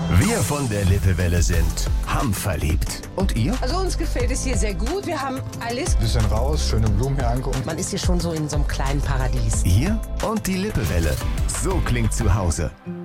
Wir von der Lippewelle sind hammerverliebt. Und ihr? Also uns gefällt es hier sehr gut. Wir haben alles. Bisschen raus, schöne Blumen hier angucken. Man ist hier schon so in so einem kleinen Paradies. Ihr und die Lippewelle. So klingt zu Hause.